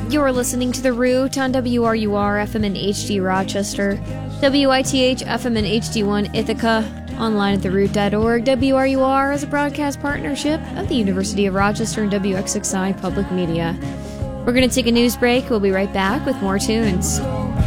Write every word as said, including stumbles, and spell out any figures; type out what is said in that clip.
You're listening to The Root on W R U R F M and H D Rochester, W I T H F M and H D one Ithaca, online at the root dot org. W R U R is a broadcast partnership of the University of Rochester and W X X I Public Media. We're going to take a news break. We'll be right back with more tunes.